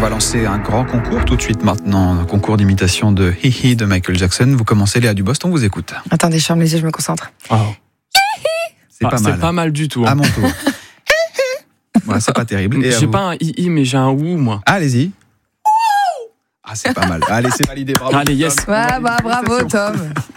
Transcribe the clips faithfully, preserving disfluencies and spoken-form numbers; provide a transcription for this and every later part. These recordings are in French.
va lancer un grand concours tout de suite maintenant, un concours d'imitation de Hihi de Michael Jackson. Vous commencez, Léa Dubost, on vous écoute. Attendez, je ferme les yeux, je me concentre. Oh. C'est ah, pas c'est mal. pas mal du tout. Hein. À mon tour. Voilà, c'est pas terrible. Et j'ai pas un hihi, mais j'ai un ou, moi. Allez-y. Ah, c'est pas mal. Allez, c'est validé. Bravo. Allez, yes. Tom. Ouais, bah, bravo, Tom.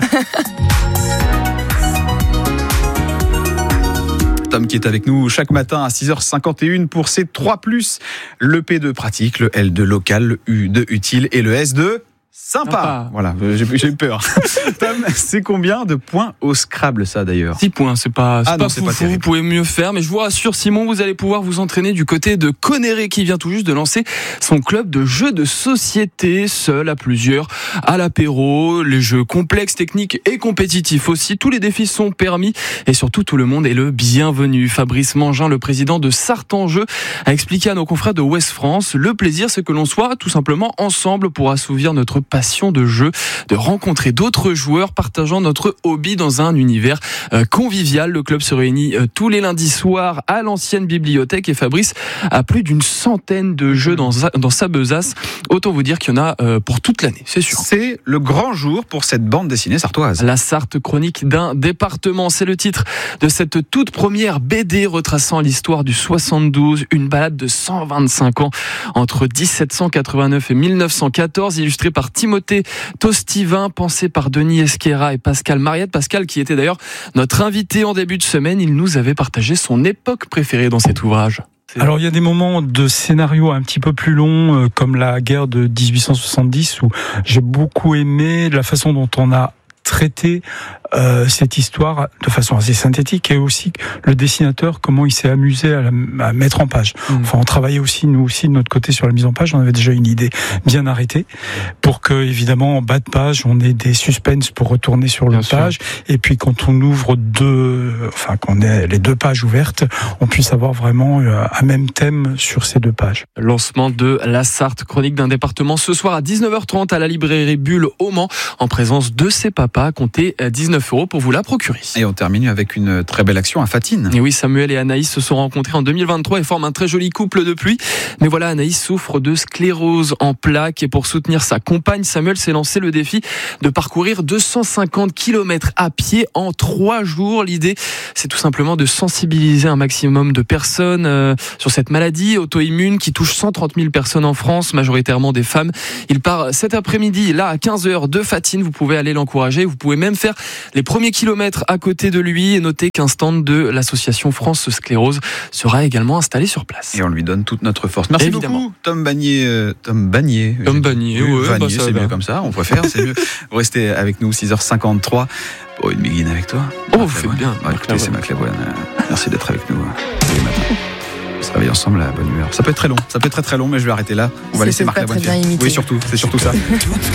Tom qui est avec nous chaque matin à six heures cinquante et une pour ses trois plus. Le P de pratique, le L de local, le U de utile et le S de sympa. Sympa. Voilà, j'ai, j'ai eu peur. Tom, c'est combien de points au Scrabble, ça d'ailleurs? six points, c'est pas, c'est Ah pas non, c'est fou, pas fou, terrible. vous pouvez mieux faire, mais je vous rassure, Simon, vous allez pouvoir vous entraîner du côté de Conneré qui vient tout juste de lancer son club de jeux de société, seul, à plusieurs, à l'apéro, les jeux complexes, techniques et compétitifs aussi. Tous les défis sont permis et surtout tout le monde est le bienvenu. Fabrice Mangin, le président de Sarthe en Jeu, a expliqué à nos confrères de Ouest France, le plaisir c'est que l'on soit tout simplement ensemble pour assouvir notre passion de jeu, de rencontrer d'autres joueurs partageant notre hobby dans un univers euh, convivial. Le club se réunit euh, tous les lundis soirs à l'ancienne bibliothèque et Fabrice a plus d'une centaine de jeux dans, dans sa besace. Autant vous dire qu'il y en a euh, pour toute l'année, c'est sûr. C'est le grand jour pour cette bande dessinée sartoise. La Sarthe, chronique d'un département, c'est le titre de cette toute première B D retraçant l'histoire du soixante-douze, une balade de cent vingt-cinq ans entre dix-sept cent quatre-vingt-neuf et mille neuf cent quatorze, illustrée par Timothée Tostivin, pensée par Denis Esquera et Pascal Mariette. Pascal qui était d'ailleurs notre invité en début de semaine, il nous avait partagé son époque préférée dans cet ouvrage. Alors il y a des moments de scénario un petit peu plus longs, euh, comme la guerre de dix-huit cent soixante-dix, où j'ai beaucoup aimé la façon dont on a traité euh, cette histoire de façon assez synthétique, et aussi le dessinateur, comment il s'est amusé à, la, à mettre en page. Mmh. Enfin, on travaillait aussi, nous aussi, de notre côté sur la mise en page. On avait déjà une idée bien arrêtée pour que, évidemment, en bas de page, on ait des suspens pour retourner sur le page. Et puis, quand on ouvre deux, enfin, qu'on ait les deux pages ouvertes, on puisse avoir vraiment un même thème sur ces deux pages. Lancement de La Sarthe, chronique d'un département, ce soir à dix-neuf heures trente à la librairie Bulle au Mans, en présence de ses papas. Comptez dix-neuf euros pour vous la procurer. Et on termine avec une très belle action à Fatine. Et oui, Samuel et Anaïs se sont rencontrés en deux mille vingt-trois et forment un très joli couple depuis. Mais voilà, Anaïs souffre de sclérose en plaques et pour soutenir sa compagne, Samuel s'est lancé le défi de parcourir deux cent cinquante kilomètres à pied en trois jours. L'idée, c'est tout simplement de sensibiliser un maximum de personnes euh, sur cette maladie auto-immune qui touche cent trente mille personnes en France, majoritairement des femmes. Il part cet après-midi, là, à quinze heures de Fatine. Vous pouvez aller l'encourager. Vous pouvez même faire les premiers kilomètres à côté de lui et notez qu'un stand de l'association France Sclérose sera également installé sur place. Et on lui donne toute notre force. Merci Évidemment. beaucoup, Tom Bagné. Euh, Tom Bagné. Tom Bagné, oui, ouais, Vanier, bah ça c'est va. mieux comme ça, on préfère, c'est mieux. Vous restez avec nous, six heures cinquante-trois, pour une biguine avec toi. Oh, vous faites bien. Bah, écoutez, c'est Marc Lavoine. Merci d'être avec nous tous les matins. On se réveille ensemble à la bonne humeur. Ça peut être très long, ça peut être très très long, mais je vais arrêter là. On va C'est laisser peut-être Marc pas Lavoine très bien faire. imité. Oui, surtout, c'est surtout ça.